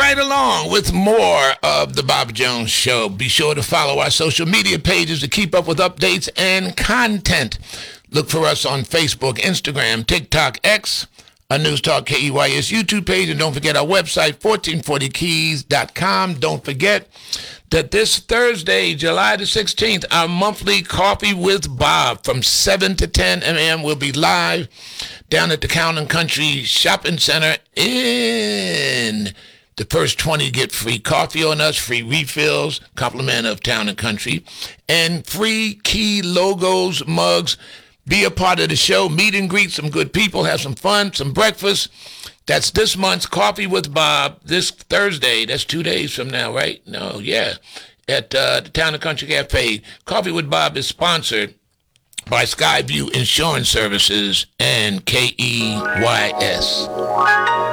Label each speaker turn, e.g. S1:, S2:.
S1: right along with more of the Bob Jones Show. Be sure to follow our social media pages to keep up with updates and content. Look for us on Facebook, Instagram, TikTok, X, a News Talk KEYS YouTube page, and don't forget our website, 1440keys.com. Don't forget that this Thursday, July the 16th, our monthly Coffee with Bob from 7 to 10 a.m. will be live down at the Town & Country Shopping Center in the first 20 get free coffee on us, free refills, compliment of Town & Country, and free key logos, mugs. Be a part of the show, meet and greet some good people, have some fun, some breakfast. That's this month's Coffee with Bob this Thursday. That's 2 days from now, right? No, yeah. At the Town & Country Cafe. Coffee with Bob is sponsored by Skyview Insurance Services and KEYS.